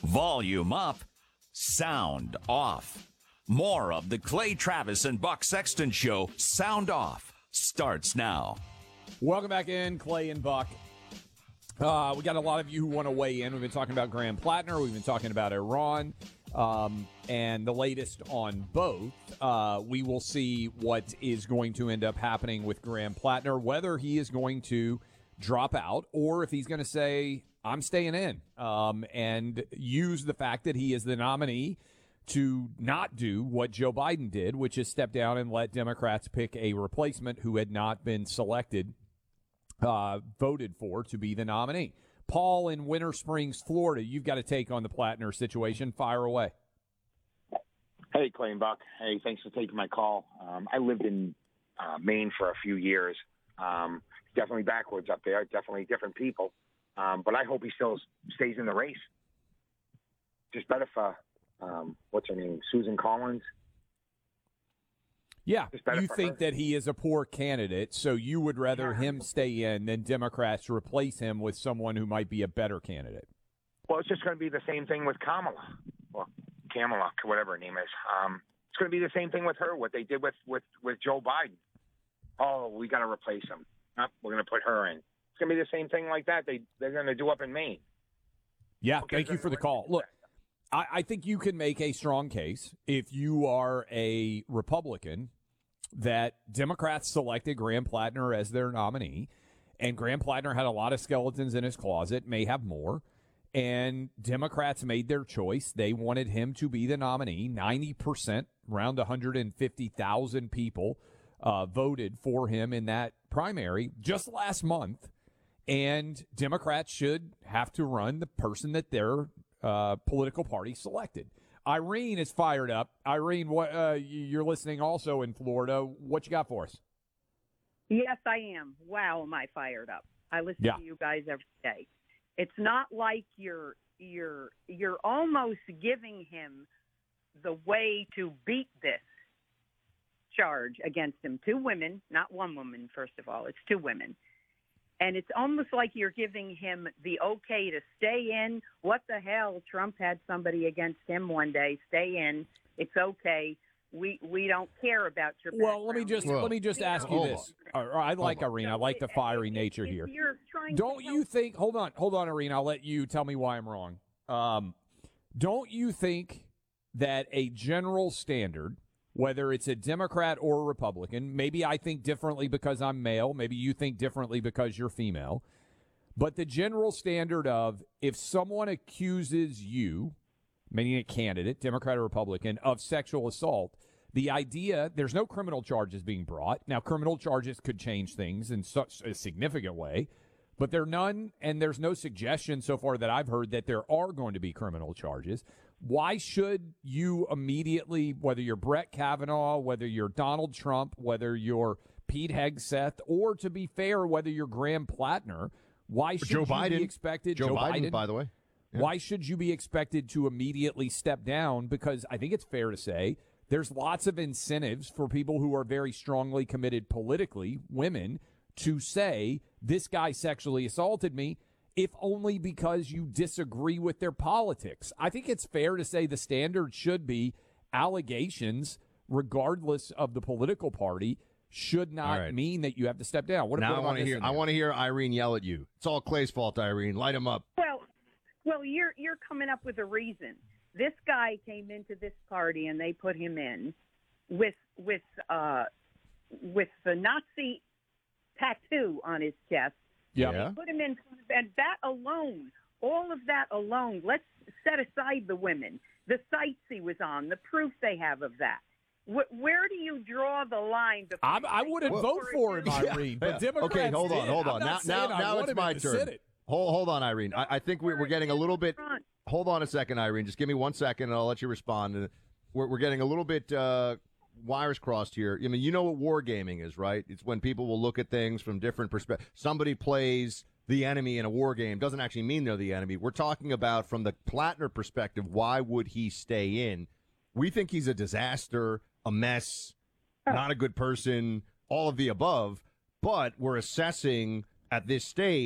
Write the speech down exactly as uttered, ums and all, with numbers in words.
Volume up, sound off. More of the Clay Travis and Buck Sexton Show, Sound Off, starts now. Welcome back in, Clay and Buck. Uh, we got a lot of you who want to weigh in. We've been talking about Graham Plattner. We've been talking about Iran. Um, and the latest on both. Uh, we will see what is going to end up happening with Graham Plattner, whether he is going to drop out or if he's going to say, I'm staying in, um, and use the fact that he is the nominee to not do what Joe Biden did, which is step down and let Democrats pick a replacement who had not been selected, uh, voted for to be the nominee. Paul in Winter Springs, Florida, you've got a take on the Plattner situation. Fire away. Hey, Clay and Buck. Hey, thanks for taking my call. Um, I lived in uh, Maine for a few years. Um, definitely backwards up there. Definitely different people. Um, but I hope he still stays in the race. Just better for, um, what's her name, Susan Collins? Yeah, you think that he is a poor candidate, so you would rather him stay in than Democrats replace him with someone who might be a better candidate. Well, it's just going to be the same thing with Kamala, or Kamala, whatever her name is. Um, it's going to be the same thing with her, what they did with, with, with Joe Biden. Oh, we got to replace him. Nope, we're going to put her in. It's going to be the same thing like that they, they're going to do up in Maine. Yeah, okay, thank you for the call. Look, I, I think you can make a strong case if you are a Republican that Democrats selected Graham Plattner as their nominee, and Graham Plattner had a lot of skeletons in his closet, may have more, and Democrats made their choice. They wanted him to be the nominee. ninety percent, around one hundred fifty thousand people uh, voted for him in that primary just last month, and Democrats should have to run the person that their uh, political party selected. Irene is fired up. Irene, what uh, you're listening also in Florida. What you got for us? Yes, I am. Wow, am I fired up. I listen yeah. to you guys every day. It's not like you're you're you're almost giving him the way to beat this charge against him. Two women, not one woman, first of all. It's two women. And it's almost like you're giving him the okay to stay in. What the hell? Trump had somebody against him one day. Stay in. It's okay. We we don't care about your background. Well, let me just well, let me just ask you this. I like Irene. I like the fiery nature here. Don't you think? Hold on, hold on, Irene. I'll let you tell me why I'm wrong. Um, don't you think that a general standard, whether it's a Democrat or a Republican, maybe I think differently because I'm male, maybe you think differently because you're female, but the general standard of if someone accuses you, meaning a candidate, Democrat or Republican, of sexual assault, the idea, there's no criminal charges being brought. Now, criminal charges could change things in such a significant way, but there are none, and there's no suggestion so far that I've heard that there are going to be criminal charges. Why should you immediately, whether you're Brett Kavanaugh, whether you're Donald Trump, whether you're Pete Hegseth, or to be fair, whether you're Graham Plattner, why should Joe you Biden. be expected? Joe, Joe Biden, Biden, by the way. Yeah. Why should you be expected to immediately step down? Because I think it's fair to say there's lots of incentives for people who are very strongly committed politically, women, to say, this guy sexually assaulted me, if only because you disagree with their politics. I think it's fair to say the standard should be allegations, regardless of the political party, should not right. mean that you have to step down. What now I want to hear. I want to hear Irene yell at you. It's all Clay's fault, Irene. Light him up. Well, well, you're you're coming up with a reason. This guy came into this party and they put him in with with uh, with the Nazi tattoo on his chest. Yep. Yeah. They put him in, and that alone, all of that alone, let's set aside the women, the sites he was on, the proof they have of that. Wh- where do you draw the line? I'm, I wouldn't well, vote for him, Irene, but Democrats Okay, hold on, did. hold on. Now, now, now it's my turn. Hold, hold on, Irene. I, I think we're, we're getting a little bit. Hold on a second, Irene. Just give me one second, and I'll let you respond. We're, we're getting a little bit uh, wires crossed here. I mean, you know what wargaming is, right? It's when people will look at things from different perspectives. Somebody plays the enemy in a war game. Doesn't actually mean they're the enemy. We're talking about from the Plattner perspective, why would he stay in? We think he's a disaster, a mess, not a good person, all of the above. But we're assessing at this stage